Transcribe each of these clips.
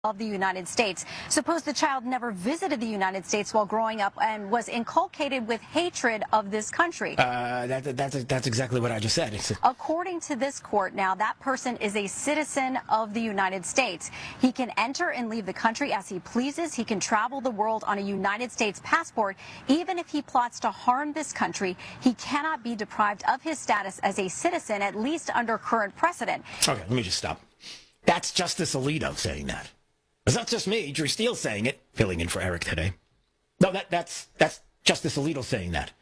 of the United States. Suppose the child never visited the United States while growing up and was inculcated with hatred of this country. That's exactly what I just said. According to this court now, that person is a citizen of the United States. He can enter and leave the country as he pleases. He can travel the world on a United States passport. Even if he plots to harm this country, he cannot be deprived of his status as a citizen, at least under current precedent. Okay, let me just stop. That's Justice Alito saying that. It's not just me, Drew Steele saying it, filling in for Eric today. No, that's Justice Alito saying that.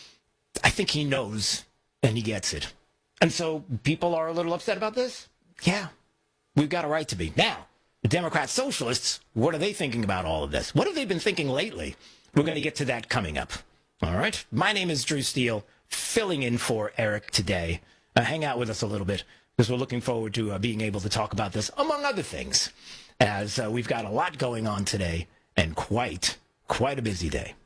I think he knows, and he gets it. And so people are a little upset about this? Yeah, we've got a right to be. Now, the Democrat socialists, what are they thinking about all of this? What have they been thinking lately? We're going to get to that coming up. All right? My name is Drew Steele, filling in for Eric today. Hang out with us a little bit, because we're looking forward to being able to talk about this, among other things, as we've got a lot going on today and quite a busy day.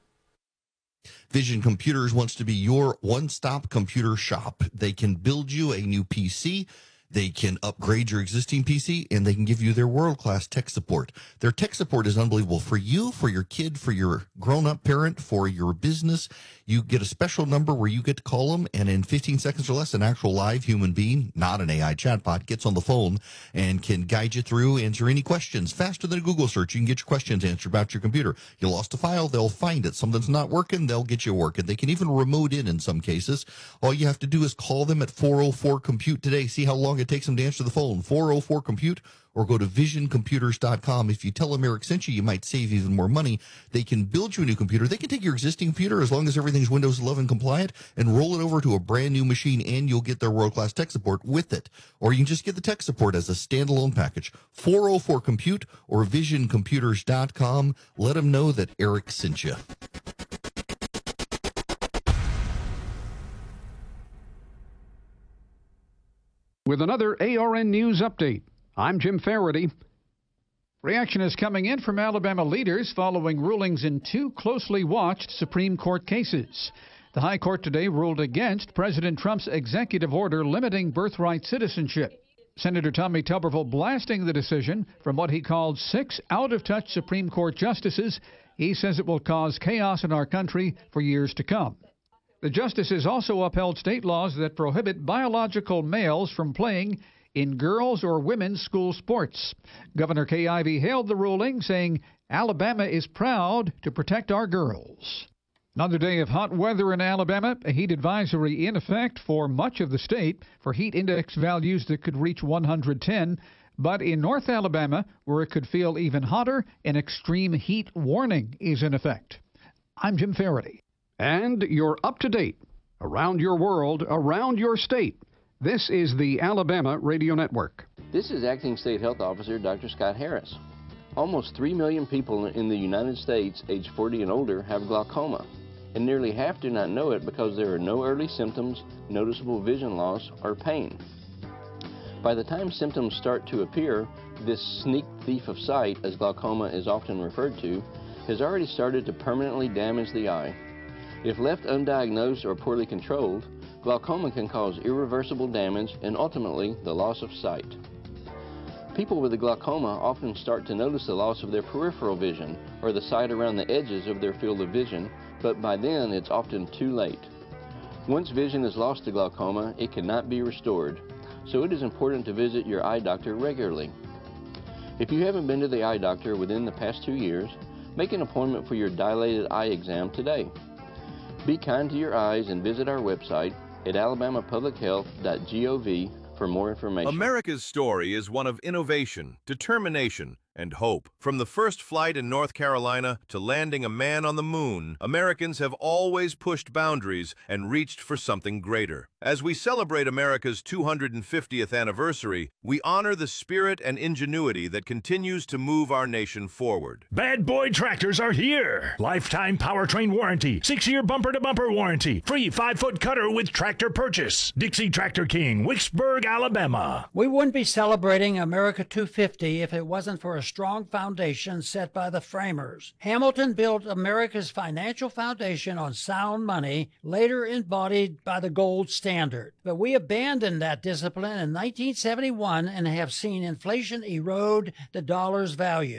Vision Computers wants to be your one-stop computer shop. They can build you a new PC, they can upgrade your existing PC, and they can give you their world-class tech support. Their tech support is unbelievable for you, for your kid, for your grown-up parent, for your business. You get a special number where you get to call them, and in 15 seconds or less, an actual live human being, not an AI chatbot, gets on the phone and can guide you through, answer any questions. Faster than a Google search, you can get your questions answered about your computer. You lost a file, they'll find it. Something's not working, they'll get you working. They can even remote in some cases. All you have to do is call them at 404-COMPUTE today. See how long it takes them to answer the phone. 404-COMPUTE, or go to visioncomputers.com. If you tell them Eric sent you, you might save even more money. They can build you a new computer. They can take your existing computer, as long as everything's Windows 11 compliant, and roll it over to a brand new machine, and you'll get their world-class tech support with it. Or you can just get the tech support as a standalone package. 404-COMPUTE or visioncomputers.com. Let them know that Eric sent you. With another ARN News Update, I'm Jim Faraday. Reaction is coming in from Alabama leaders following rulings in two closely watched Supreme Court cases. The High Court today ruled against President Trump's executive order limiting birthright citizenship. Senator Tommy Tuberville blasting the decision from what he called 6 out-of-touch Supreme Court justices. He says it will cause chaos in our country for years to come. The justices also upheld state laws that prohibit biological males from playing in girls' or women's school sports. Governor Kay Ivey hailed the ruling, saying Alabama is proud to protect our girls. Another day of hot weather in Alabama, a heat advisory in effect for much of the state for heat index values that could reach 110. But in North Alabama, where it could feel even hotter, an extreme heat warning is in effect. I'm Jim Faraday. And you're up to date. Around your world, around your state. This is the Alabama Radio Network. This is Acting State Health Officer Dr. Scott Harris. Almost 3 million people in the United States age 40 and older have glaucoma, and nearly half do not know it because there are no early symptoms, noticeable vision loss, or pain. By the time symptoms start to appear, this sneak thief of sight, as glaucoma is often referred to, has already started to permanently damage the eye. If left undiagnosed or poorly controlled, glaucoma can cause irreversible damage and ultimately the loss of sight. People with the glaucoma often start to notice the loss of their peripheral vision or the sight around the edges of their field of vision, but by then it's often too late. Once vision is lost to glaucoma, it cannot be restored, so it is important to visit your eye doctor regularly. If you haven't been to the eye doctor within the past 2 years, make an appointment for your dilated eye exam today. Be kind to your eyes and visit our website at alabamapublichealth.gov for more information. America's story is one of innovation, determination, and hope. From the first flight in North Carolina to landing a man on the moon, Americans have always pushed boundaries and reached for something greater. As we celebrate America's 250th anniversary, we honor the spirit and ingenuity that continues to move our nation forward. Bad Boy tractors are here. Lifetime powertrain warranty, 6-year bumper-to-bumper warranty, free 5-foot cutter with tractor purchase. Dixie Tractor King, Wicksburg, Alabama. We wouldn't be celebrating America 250 if it wasn't for a strong foundation set by the framers. Hamilton built America's financial foundation on sound money, later embodied by the gold standard. But we abandoned that discipline in 1971 and have seen inflation erode the dollar's value.